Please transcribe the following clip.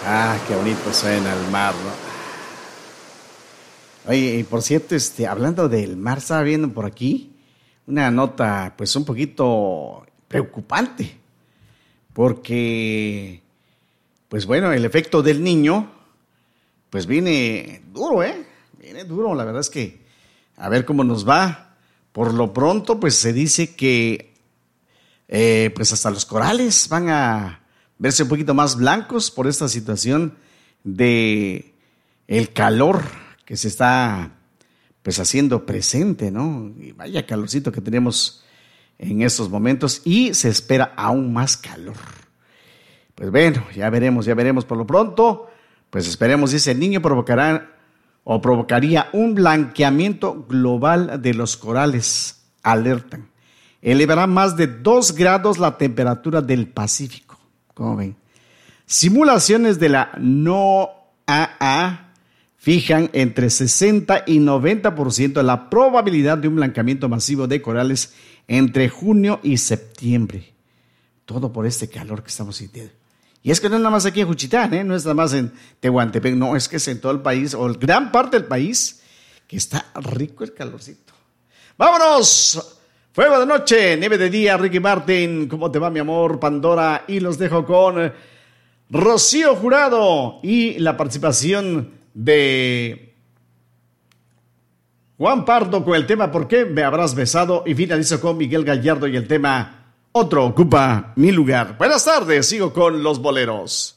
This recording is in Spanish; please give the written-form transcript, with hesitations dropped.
Ah, qué bonito suena el mar, ¿no? Oye, y por cierto, hablando del mar, estaba viendo por aquí una nota, pues un poquito preocupante, porque, pues bueno, el efecto del niño, pues viene duro, ¿eh? Viene duro, la verdad es que, a ver cómo nos va. Por lo pronto, pues se dice que, pues hasta los corales van a verse un poquito más blancos por esta situación de el calor que se está pues haciendo presente, ¿no? Y vaya calorcito que tenemos en estos momentos y se espera aún más calor. Pues bueno, ya veremos por lo pronto. Pues esperemos, dice, el niño provocaría un blanqueamiento global de los corales, alertan. Elevará más de 2 grados la temperatura del Pacífico. ¿Cómo ven? Simulaciones de la NOAA fijan entre 60 y 90% la probabilidad de un blanqueamiento masivo de corales entre junio y septiembre. Todo por este calor que estamos sintiendo. Y es que no es nada más aquí en Juchitán, no es nada más en Tehuantepec, no, es que es en todo el país, o en gran parte del país, que está rico el calorcito. ¡Vámonos! Fuego de noche, nieve de día, Ricky Martin, ¿cómo te va, mi amor? Pandora, y los dejo con Rocío Jurado y la participación de Juan Pardo con el tema ¿Por qué me habrás besado? Y finalizo con Miguel Gallardo y el tema Otro ocupa mi lugar. Buenas tardes, sigo con los boleros.